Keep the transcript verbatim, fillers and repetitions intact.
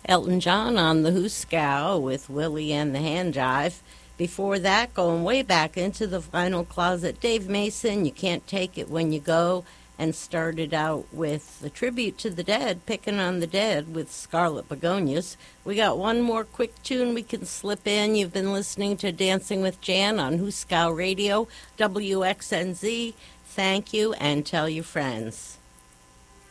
Elton John on the Hooskow with Willie and the Hand Jive. Before that, going way back into the vinyl closet, Dave Mason, You Can't Take It When You Go, and started out with the tribute to the dead, Picking on the Dead with Scarlet Begonias. We got one more quick tune we can slip in. You've been listening to Dancing with Jan on Hooskow Radio, W X N Z. Thank you, and tell your friends.